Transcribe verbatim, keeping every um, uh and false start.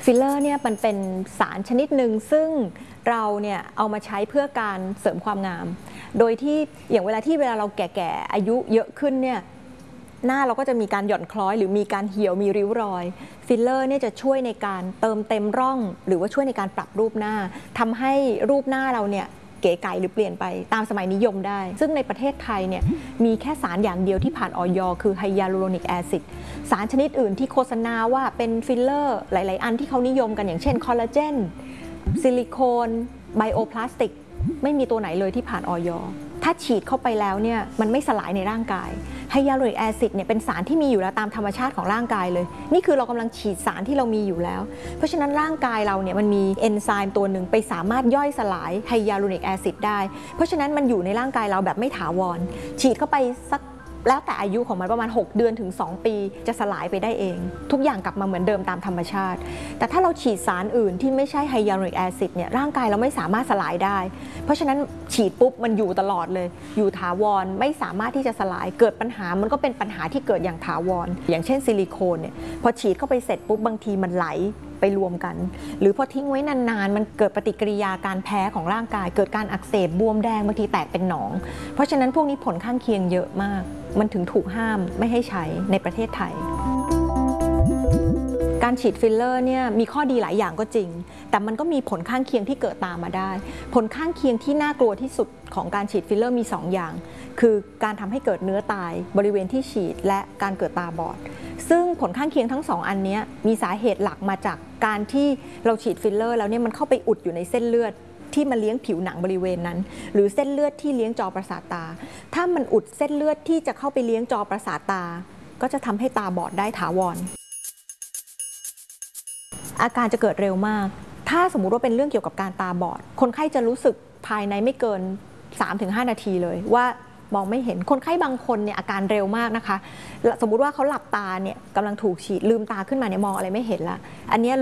ฟิลเลอร์เนี่ยมันเป็นสารชนิดหนึ่งซึ่งเราเนี่ยเอามาใช้เพื่อการเสริมความงามโดยที่อย่างเวลาที่เวลาเราแก่ๆอายุเยอะขึ้นเนี่ยหน้าเราก็จะมีการหย่อนคล้อยหรือมีการเหี่ยวมีริ้วรอยฟิลเลอร์เนี่ยจะช่วยในการเติมเต็มร่องหรือว่าช่วยในการปรับรูปหน้าทำให้รูปหน้าเราเนี่ยเก๋ไก๋หรือเปลี่ยนไปตามสมัยนิยมได้ซึ่งในประเทศไทยเนี่ยมีแค่สารอย่างเดียวที่ผ่านอย.คือไฮยาลูโรนิกแอซิดสารชนิดอื่นที่โฆษณาว่าเป็นฟิลเลอร์หลายๆอันที่เขานิยมกันอย่างเช่นคอลลาเจนซิลิโคนไบโอพลาสติกไม่มีตัวไหนเลยที่ผ่านอย.ถ้าฉีดเข้าไปแล้วเนี่ยมันไม่สลายในร่างกายไฮยาลูโรนิกแอซิดเนี่ยเป็นสารที่มีอยู่แล้วตามธรรมชาติของร่างกายเลยนี่คือเรากำลังฉีดสารที่เรามีอยู่แล้วเพราะฉะนั้นร่างกายเราเนี่ยมันมีเอนไซม์ตัวหนึ่งไปสามารถย่อยสลายไฮยาลูโรนิกแอซิดได้เพราะฉะนั้นมันอยู่ในร่างกายเราแบบไม่ถาวรฉีดเข้าไปสักแล้วแต่อายุของมันประมาณหกเดือนถึงสองปีจะสลายไปได้เองทุกอย่างกลับมาเหมือนเดิมตามธรรมชาติแต่ถ้าเราฉีดสารอื่นที่ไม่ใช่ไฮยาลูโรนิกแอซิดเนี่ยร่างกายเราไม่สามารถสลายได้เพราะฉะนั้นฉีดปุ๊บมันอยู่ตลอดเลยอยู่ถาวรไม่สามารถที่จะสลายเกิดปัญหามันก็เป็นปัญหาที่เกิดอย่างถาวรอย่างเช่นซิลิโคนเนี่ยพอฉีดเข้าไปเสร็จปุ๊บบางทีมันไหลไปรวมกันหรือพอทิ้งไว้นานๆมันเกิดปฏิกิริยาการแพ้ของร่างกายเกิดการอักเสบบวมแดงบางทีแตกเป็นหนองเพราะฉะนั้นพวกนี้ผลข้างเคียงเยอะมากมันถึงถูกห้ามไม่ให้ใช้ในประเทศไทยการฉีดฟิลเลอร์เนี่ยมีข้อดีหลายอย่างก็จริงแต่มันก็มีผลข้างเคียงที่เกิดตามมาได้ผลข้างเคียงที่น่ากลัวที่สุดของการฉีดฟิลเลอร์มีสองอย่างคือการทำให้เกิดเนื้อตายบริเวณที่ฉีดและการเกิดตาบอดซึ่งผลข้างเคียงทั้งสองอันนี้มีสาเหตุหลักมาจากการที่เราฉีดฟิลเลอร์แล้วเนี่ยมันเข้าไปอุดอยู่ในเส้นเลือดที่มาเลี้ยงผิวหนังบริเวณนั้นหรือเส้นเลือดที่เลี้ยงจอประสาทตาถ้ามันอุดเส้นเลือดที่จะเข้าไปเลี้ยงจอประสาทตาก็จะทำให้ตาบอดได้ถาวรอาการจะเกิดเร็วมากถ้าสมมุติว่าเป็นเรื่องเกี่ยวกับการตาบอดคนไข้จะรู้สึกภายในไม่เกิน สามถึงห้า นาทีเลยว่ามองไม่เห็นคนไข้บางคนเนี่ยอาการเร็วมากนะคะสมมุติว่าเขาหลับตาเนี่ยกำลังถูกฉีดลืมตาขึ้นมาเนี่ยมองอะไรไม่เห็นละอันนี้